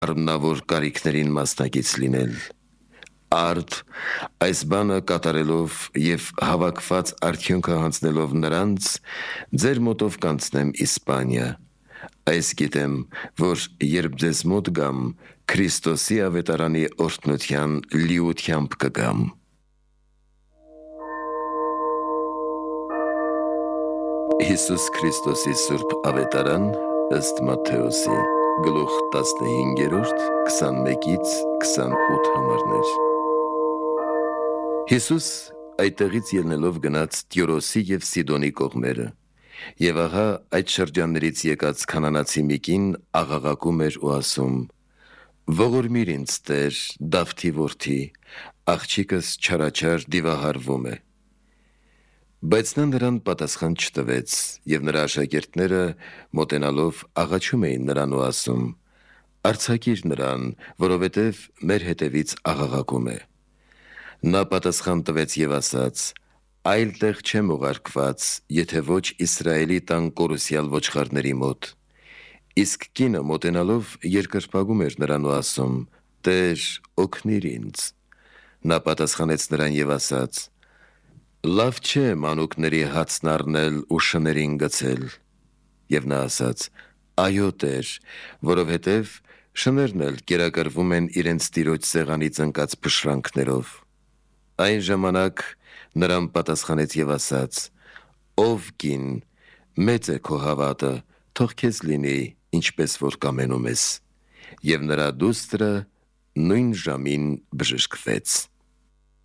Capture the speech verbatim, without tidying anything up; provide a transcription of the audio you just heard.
առնավոր կարիքներին մասնակից լինել։ Արդ այս բանը կատարելով և հավաքված արդյունքը հանձնելով նրանց, ձեր մոտով կանցնեմ Իսպանիա։ Այս գիտեմ, որ երբ ձեզ մոտ գամ, Քրիստոսի ավետարանի օրհնության լիությամբ կգամ։ Հիսուս Քրիստոսի սուրբ ավետարան ըստ Մատթեոսի, գլուխ տասնհինգ, քսանմեկից քսանութ համարներ։ Հիսուս այդտեղից ելնելով գնաց Տիրոսի և Սիդոնի կողմերը, և ահա այդ շրջաններից եկած քանանացի մի կին աղաղակում էր ու ասում. «Ողորմիր ինձ, Տեր, Դավթի որդի, աղջիկս չարաչար դիվահարվում է»։ Բայց նա նրան պատասխան չտվեց, և նրա աշակերտները մոտենալով աղաչում էին նրան ու ասում. «Արձակիր նրան, որովհետև մեր հետևից աղաղակում է»։ Նա պատասխան տվեց և ասաց. «Այլ տեղ չեմ ուղարկված, եթե ոչ Իսրայելի տան կորուսյալ ոչխարների մոտ»։ Իսկ կինը մոտենալով երկրպագում էր նրան ու ասում. «Տեր, օգնիր ինձ»։ Նա պատասխանեց նրան և ասաց. «Լավ չէ մանուկների հացն առնել ու շներին գցել»։ Եվ նա ասաց. «Այո, Տեր, որովհետև շներն էլ կերակրվում են իրենց տիրոջ սեղանից ընկած փշրանքներով»։ Այն ժամանակ նրան պատասխանեց և ասաց. «Ով կին, մեծ է քո հավատը, թող քեզ լինի, ինչպես որ կամենում ես»։ Եվ նրա դուստրը նույն ժամին բժշկվեց։